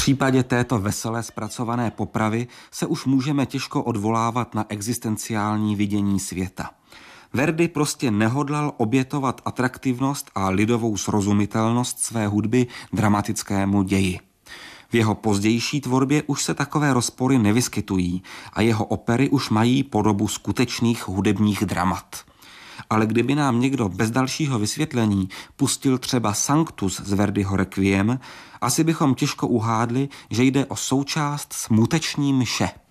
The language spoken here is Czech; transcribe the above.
případě této veselé zpracované popravy se už můžeme těžko odvolávat na existenciální vidění světa. Verdi prostě nehodlal obětovat atraktivnost a lidovou srozumitelnost své hudby dramatickému ději. V jeho pozdější tvorbě už se takové rozpory nevyskytují a jeho opery už mají podobu skutečných hudebních dramat. Ale kdyby nám někdo bez dalšího vysvětlení pustil třeba Sanctus z Verdiho Requiem, asi bychom těžko uhádli, že jde o součást smuteční mše.